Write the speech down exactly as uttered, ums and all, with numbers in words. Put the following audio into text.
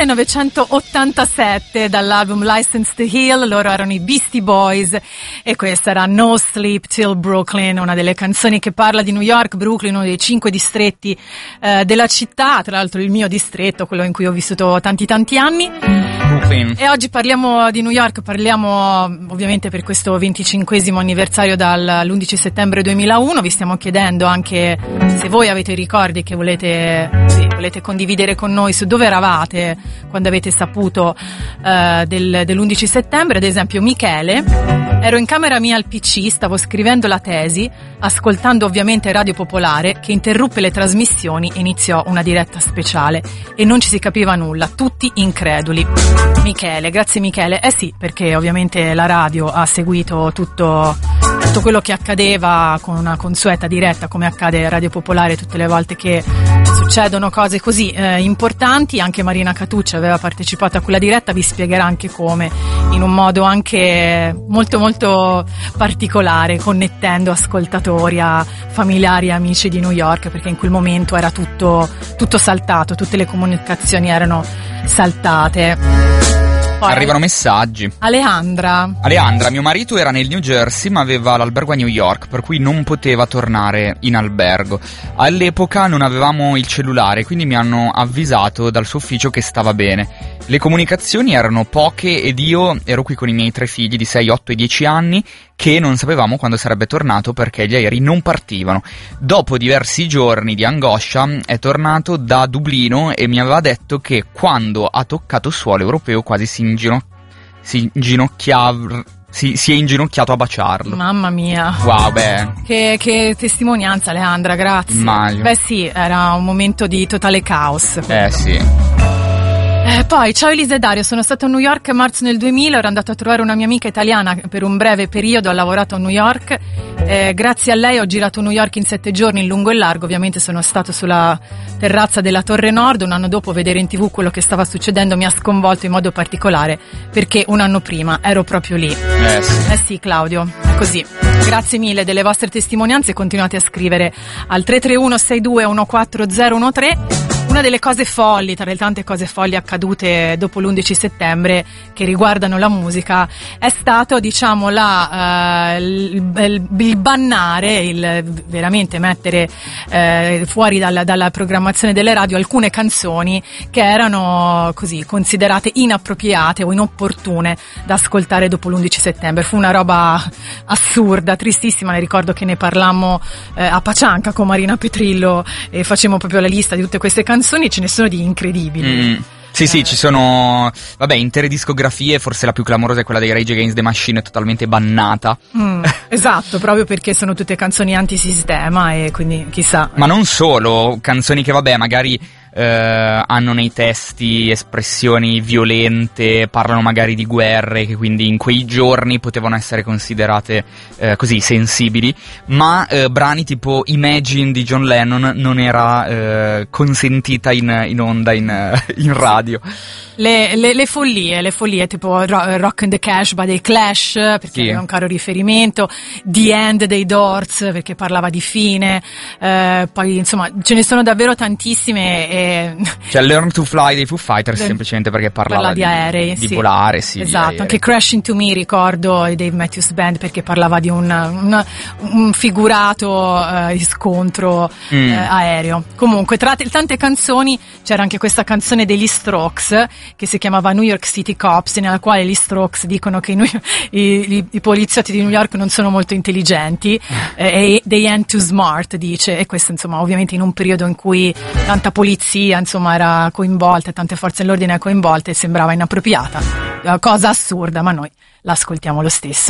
millenovecentottantasette dall'album License to Heal. Loro erano i Beastie Boys e questa era No Sleep Till Brooklyn, una delle canzoni che parla di New York. Brooklyn, uno dei cinque distretti eh, della città, tra l'altro il mio distretto, quello in cui ho vissuto tanti tanti anni. Brooklyn. E oggi parliamo di New York, parliamo ovviamente per questo venticinquesimo anniversario dall'undici settembre duemilauno. Vi stiamo chiedendo anche se voi avete ricordi che volete, sì, volete condividere con noi su dove eravate quando avete saputo uh, del, dell'undici settembre. Ad esempio Michele: ero in camera mia al P C, stavo scrivendo la tesi, ascoltando ovviamente Radio Popolare, che interruppe le trasmissioni e iniziò una diretta speciale e non ci si capiva nulla, tutti increduli. Michele, grazie Michele. Eh sì, perché ovviamente la radio ha seguito tutto, tutto quello che accadeva con una consueta diretta, come accade a Radio Popolare tutte le volte che succedono cose così eh, importanti. Anche Marina Catuccia aveva partecipato a quella diretta, vi spiegherà anche come, in un modo anche molto molto particolare, connettendo ascoltatori a familiari e amici di New York, perché in quel momento era tutto, tutto saltato, tutte le comunicazioni erano saltate. Poi, arrivano messaggi. Alejandra. Alejandra, mio marito era nel New Jersey ma aveva l'albergo a New York, per cui non poteva tornare in albergo. All'epoca non avevamo il cellulare, quindi mi hanno avvisato dal suo ufficio che stava bene. Le comunicazioni erano poche ed io ero qui con i miei tre figli di sei, otto e dieci anni che non sapevamo quando sarebbe tornato perché gli aerei non partivano. Dopo diversi giorni di angoscia è tornato da Dublino e mi aveva detto che quando ha toccato suolo europeo quasi si, ingino- si inginocchiava... Si, si è inginocchiato a baciarlo. Mamma mia. Wow, beh. Che, che testimonianza, Alejandra, grazie. Immagino. Beh sì, era un momento di totale caos. Eh sì. Eh, poi, ciao Elisa e Dario, sono stato a New York a marzo nel duemila, ero andato a trovare una mia amica italiana per un breve periodo, ha lavorato a New York, eh, grazie a lei ho girato New York in sette giorni in lungo e largo. Ovviamente sono stato sulla terrazza della Torre Nord. Un anno dopo vedere in tv quello che stava succedendo mi ha sconvolto in modo particolare, perché un anno prima ero proprio lì. Eh sì, eh sì Claudio, è così. Grazie mille delle vostre testimonianze, continuate a scrivere al tre tre uno sei due uno quattro zero uno tre. Una delle cose folli, tra le tante cose folli accadute dopo l'undici settembre che riguardano la musica, è stato, diciamo, la, uh, il, il, il bannare, il veramente mettere uh, fuori dalla, dalla programmazione delle radio alcune canzoni che erano così considerate inappropriate o inopportune da ascoltare dopo l'undici settembre. Fu una roba assurda, tristissima. Ne ricordo che ne parlammo uh, a Pacianca con Marina Petrillo e facemmo proprio la lista di tutte queste canzoni. Ce ne sono di incredibili. Mm. Sì, eh. sì, ci sono, vabbè, intere discografie, forse la più clamorosa è quella dei Rage Against the Machine, totalmente bannata. Mm, esatto, proprio perché sono tutte canzoni antisistema e quindi chissà. Ma non solo, canzoni che vabbè, magari eh, hanno nei testi espressioni violente, parlano magari di guerre, che quindi in quei giorni potevano essere considerate eh, così sensibili, ma eh, brani tipo Imagine di John Lennon non era eh, consentita in, in onda in, in radio. Le, le, le follie, le follie tipo Rock and the Cash by The Clash, perché sì, aveva un caro riferimento, The End dei Doors, perché parlava di fine, eh, poi insomma ce ne sono davvero tantissime. E cioè Learn to Fly dei Foo Fighters Le... semplicemente perché parlava parla di, di aerei, di sì, volare, sì. Esatto, anche Crash Into Me ricordo di Dave Matthews Band, perché parlava di un, un, un figurato eh, scontro mm. eh, aereo. Comunque tra t- tante canzoni c'era anche questa canzone degli Strokes che si chiamava New York City Cops, nella quale gli Strokes dicono che i, i, i, i poliziotti di New York non sono molto intelligenti eh, e they ain't too smart, dice, e questo insomma ovviamente in un periodo in cui tanta polizia insomma era coinvolta, tante forze dell'ordine coinvolte, sembrava inappropriata, cosa assurda, ma noi l'ascoltiamo lo stesso.